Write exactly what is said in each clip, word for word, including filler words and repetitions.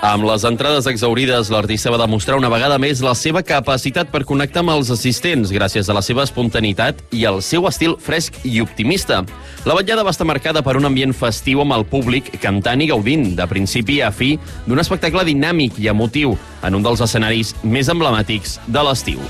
Amb les entrades exaurides, l'artista va demostrar una vegada més la seva capacitat per connectar amb els assistents gràcies a la seva espontaneïtat i al seu estil fresc i optimista. La vetllada va estar marcada per un ambient festiu amb el públic cantant i gaudint, de principi a fi, d'un espectacle dinàmic i emotiu en un dels escenaris més emblemàtics de l'estiu.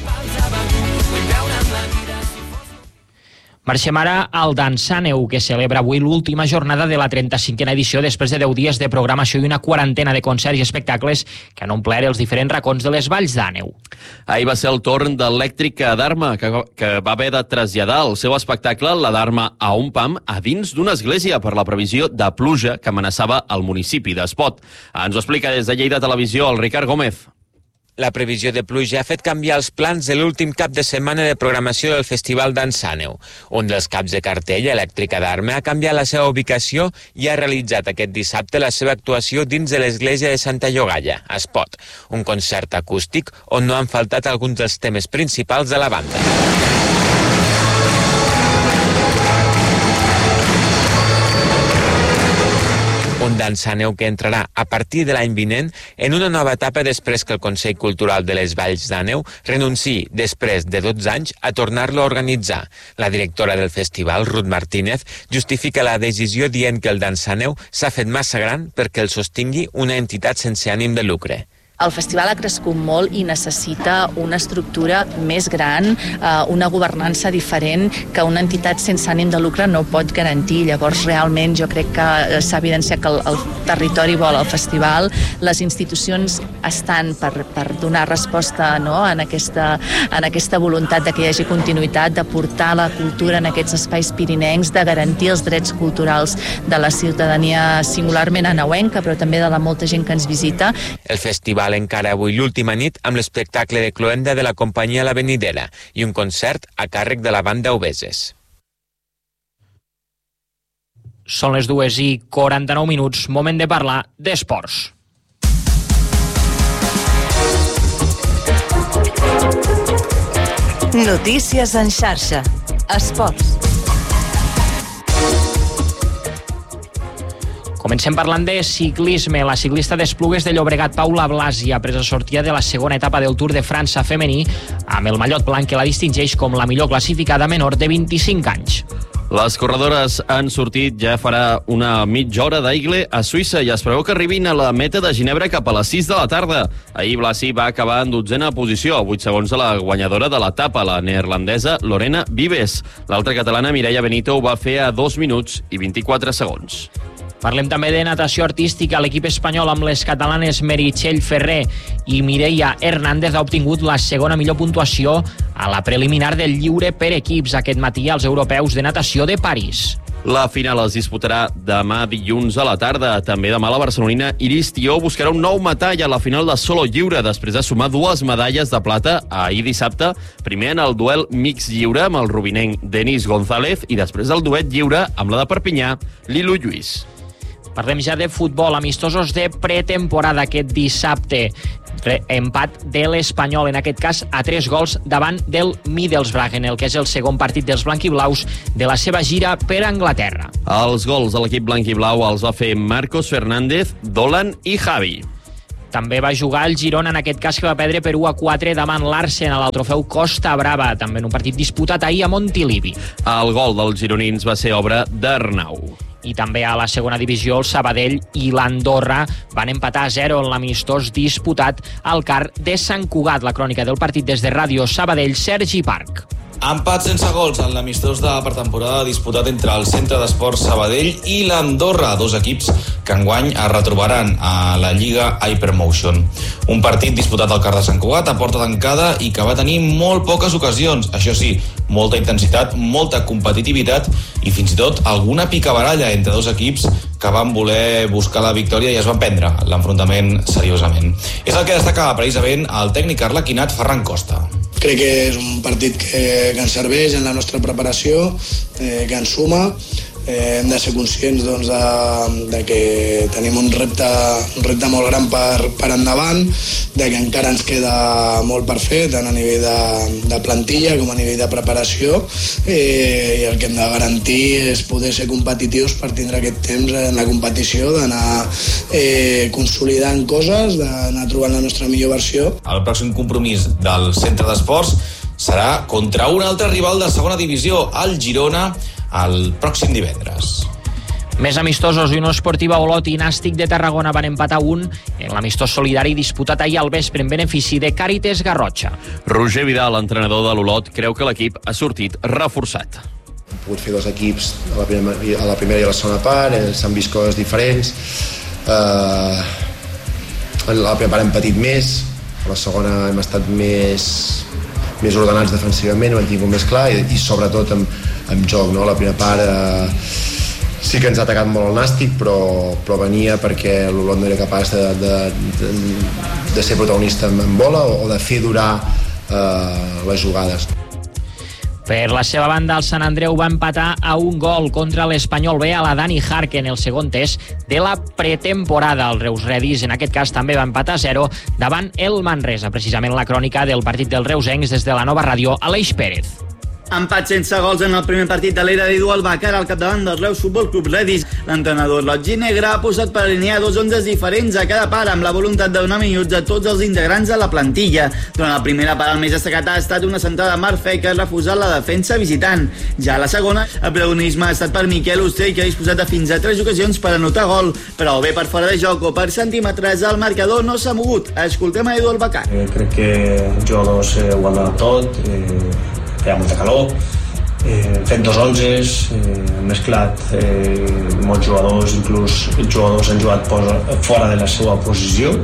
Marxem ara al Dansaneu, que celebra avui l'última jornada de la trenta-cinquena edició després de deu dies de programació i una quarantena de concerts i espectacles que han omplert els diferents racons de les valls d'Àneu. Ahir va ser el torn d'Elèctrica Dharma, que, que va haver de traslladar el seu espectacle, la Dharma a un pam, a dins d'una església per la previsió de pluja que amenaçava el municipi d'Espot. Ens ho explica des de Lleida Televisió el Ricard Gómez. La previsió de pluja ha fet canviar els plans de l'últim cap de setmana de programació del Festival Dansaneu. Un dels caps de cartell, Elèctrica Dharma, ha canviat la seva ubicació i ha realitzat aquest dissabte la seva actuació dins de l'església de Santa Llogaia, a Espot. Un concert acústic on no han faltat alguns dels temes principals de la banda. Un Dansaneu que entrarà a partir de l'any vinent en una nova etapa després que el Consell Cultural de les Valls d'Àneu renunciï, després de dotze anys, a tornar-lo a organitzar. La directora del festival, Ruth Martínez, justifica la decisió dient que el Dansaneu s'ha fet massa gran perquè el sostingui una entitat sense ànim de lucre. El festival ha crescut molt i necessita una estructura més gran, una governança diferent que una entitat sense ànim de lucre no pot garantir. Llavors, realment, jo crec que s'ha evidenciat que el, el territori vol el festival, les institucions estan per, per donar resposta, no?, en, aquesta, en aquesta voluntat de que hi hagi continuïtat, de portar la cultura en aquests espais pirinencs, de garantir els drets culturals de la ciutadania singularment aneuenca, però també de la molta gent que ens visita. El festival encara avui l'última nit amb l'espectacle de cloenda de la companyia La Venidera i un concert a càrrec de la banda Obeses. Són les dues i quaranta-nou minuts, moment de parlar d'esports. Notícies en xarxa. Esports. Comencem parlant de ciclisme. La ciclista d'Esplugues de Llobregat, Paula Blasi, ha pres la sortida de la segona etapa del Tour de França femení amb el mallot blanc que la distingeix com la millor classificada menor de vint-i-cinc anys. Les corredores han sortit ja farà una mitja hora d'Aigle a Suïssa i es preveu que arribin a la meta de Ginebra cap a les sis de la tarda. Ahir Blasi va acabar en dotzena posició, a vuit segons de la guanyadora de l'etapa, la neerlandesa Lorena Vives. L'altra catalana, Mireia Benito, ho va fer a dos minuts i vint-i-quatre segons. Parlem també de natació artística. L'equip espanyol amb les catalanes Meritxell Ferrer i Mireia Hernández ha obtingut la segona millor puntuació a la preliminar del lliure per equips aquest matí als europeus de natació de París. La final es disputarà demà dilluns a la tarda. També demà la barcelonina Iris Tió buscarà un nou metall a la final de solo lliure després de sumar dues medalles de plata ahir dissabte, primer en el duel mix lliure amb el rubinenc Denis González i després el duet lliure amb la de Perpinyà, Lilu Lluís. Parlem ja de futbol, amistosos de pretemporada aquest dissabte. Empat de l'Espanyol, en aquest cas a tres gols davant del Middlesbrough, en el que és el segon partit dels blanquiblaus de la seva gira per Anglaterra. Els gols de l'equip blanquiblau els va fer Marcos Fernández, Dolan i Javi. També va jugar el Girona, en aquest cas que va perdre per u a quatre davant l'Arsenal al trofeu Costa Brava, també en un partit disputat ahir a Montilivi. El gol dels gironins va ser obra d'Arnau. I també a la segona divisió el Sabadell i l'Andorra van empatar a zero en l'amistós disputat al CAR de Sant Cugat. La crònica del partit des de Ràdio Sabadell, Sergi Parc. Empat sense gols en l'amistós de pretemporada disputat entre el Centre d'Esports Sabadell i l'Andorra, dos equips que enguany es retrobaran a la Lliga Hypermotion. Un partit disputat al CAR de Sant Cugat a porta tancada i que va tenir molt poques ocasions. Això sí, molta intensitat, molta competitivitat i fins i tot alguna picabaralla entre dos equips que van voler buscar la victòria i es van prendre l'enfrontament seriosament. És el que destaca precisament el tècnic arlequinat Ferran Costa. Crec que és un partit que, que ens serveix en la nostra preparació, eh, que ens suma, Eh, hem de ser conscients doncs, de, de que tenim un repte, un repte molt gran per, per endavant, de que encara ens queda molt per fer, tant a nivell de, de plantilla com a nivell de preparació, eh, i el que hem de garantir és poder ser competitius per tindre aquest temps en la competició, d'anar eh, consolidant coses, d'anar trobant la nostra millor versió. El pròxim compromís del centre d'esports serà contra un altre rival de segona divisió, el Girona, el pròxim divendres. Més amistosos, Unió Esportiva Olot i Nàstic de Tarragona van empatar un en l'amistós solidari disputat ahir al vespre en benefici de Càritas Garrotxa. Roger Vidal, entrenador de l'Olot, creu que l'equip ha sortit reforçat. Hem pogut fer dos equips a la primera, a la primera i a la segona part, s'han vist coses diferents. Uh, a la primera part hem patit més, a la segona hem estat més, més ordenats defensivament, ho hem tingut més clar, i, i sobretot amb, amb joc, no? La primera part eh, sí que ens ha atacat molt el Nàstic, però, però venia perquè l'Olot no era capaç de, de, de, de ser protagonista en bola o, o de fer durar eh, les jugades. Per la seva banda, el Sant Andreu va empatar a un gol contra l'Espanyol B a la Dani Jarque en el segon test de la pretemporada. El Reus Redis, en aquest cas, també va empatar a zero davant el Manresa. Precisament la crònica del partit dels reusencs des de la nova ràdio, Aleix Pérez. Empat sense gols en el primer partit de l'era d'Eduard Bacar al capdavant del Reus Futbol Club Redis. L'entrenador Lotgi Negre ha posat per alinear dos onzes diferents a cada part amb la voluntat de donar minuts a tots els integrants de la plantilla. Durant la primera part el més destacat ha estat una centrada Marfe que ha refusat la defensa visitant. Ja a la segona, el protagonisme ha estat per Miquel Ostrell, que ha disposat de fins a tres ocasions per anotar gol, però bé per fora de joc o per centímetres el marcador no s'ha mogut. Escoltem a Eduard Bacar. Eh, crec que els jugadors eh, ho han donat tot, eh, hi ha molta calor, eh, hem fet dos onzes, eh, hem mesclat eh, molts jugadors, inclús els jugadors han jugat fora de la seva posició,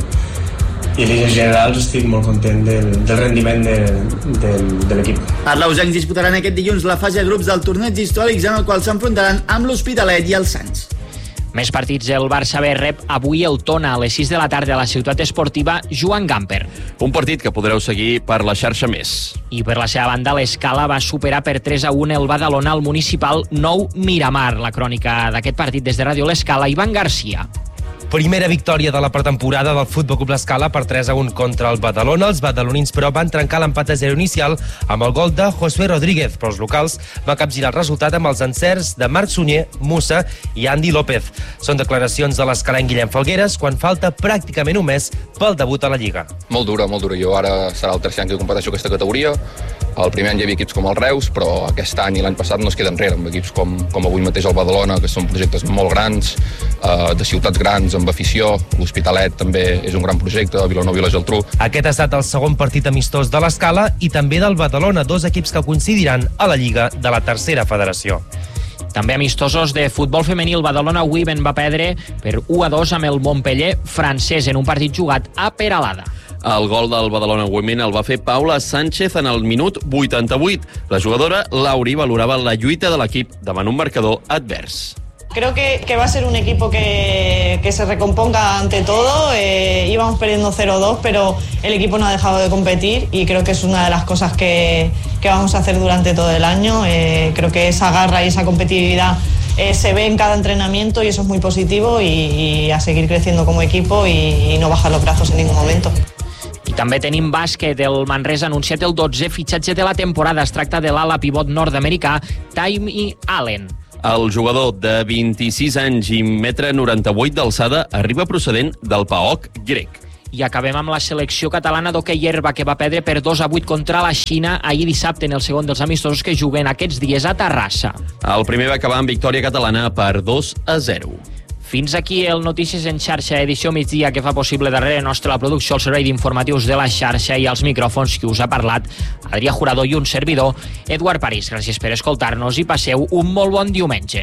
i en línies generals estic molt content del, del rendiment de, de, de l'equip. Els reusencs disputaran aquest dilluns la fase de grups del torneig històrics en el qual s'enfrontaran amb l'Hospitalet i el Sants. Més partits, el Barça B rep avui el Tona a les sis de la tarda a la ciutat esportiva Joan Gamper. Un partit que podreu seguir per la xarxa Més. I per la seva banda, l'Escala va superar per tres a un el Badalona al municipal nou Miramar. La crònica d'aquest partit des de Ràdio l'Escala, Ivan Garcia. Primera victòria de la pretemporada del Futbol Club l'Escala per tres a un contra el Badalona. Els badalonins, però, van trencar l'empat a zero inicial amb el gol de Josué Rodríguez, però els locals van capgirar el resultat amb els encerts de Marc Sunyer, Musa i Andy López. Són declaracions de l'escalenc Guillem Falgueres quan falta pràcticament un mes pel debut a la Lliga. Molt dura, molt dura. Jo ara serà el tercer any que competeixo aquesta categoria. El primer any hi havia equips com el Reus, però aquest any i l'any passat no es queda enrere, amb equips com, com avui mateix el Badalona, que són projectes molt grans, eh, de ciutats grans, amb afició. L'Hospitalet també és un gran projecte, el Vilanova i la Geltrú. Aquest ha estat el segon partit amistós de l'Escala i també del Badalona, dos equips que coincidiran a la Lliga de la tercera federació. També amistosos de futbol femení, el Badalona Women va perdre per u a dos amb el Montpeller francès en un partit jugat a Peralada. El gol del Badalona Women el va fer Paula Sánchez en el minut vuitanta-vuit. La jugadora Lauri valorava la lluita de l'equip davant un marcador advers. Creo que, que va a ser un equipo que, que se recomponga ante todo. Eh, íbamos perdiendo cero dos, pero el equipo no ha dejado de competir y creo que es una de las cosas que, que vamos a hacer durante todo el año. Eh, creo que esa garra y esa competitividad eh, se ve en cada entrenamiento y eso es muy positivo, y, y a seguir creciendo como equipo y, y no bajar los brazos en ningún momento. I també tenim bàsquet. El Manresa ha anunciat el dotzè fitxatge de la temporada. Es tracta de l'ala pivot nord-americà Tymee Allen. El jugador de vint-i-sis anys i metre noranta-vuit d'alçada arriba procedent del P A O K grec. I acabem amb la selecció catalana d'hoquei herba, que va perdre per dos a vuit contra la Xina ahir dissabte en el segon dels amistosos que juguen aquests dies a Terrassa. El primer va acabar amb victòria catalana per dos a zero. Fins aquí el Notícies en xarxa, edició migdia, que fa possible darrere nostra la producció, el servei d'informatius de la xarxa i els micròfons que us ha parlat Adrià Jurado i un servidor, Eduard París. Gràcies per escoltar-nos i passeu un molt bon diumenge.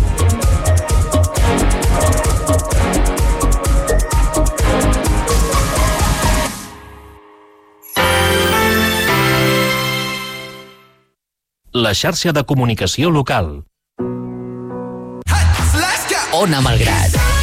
La xarxa de comunicació local. Ona Malgrat.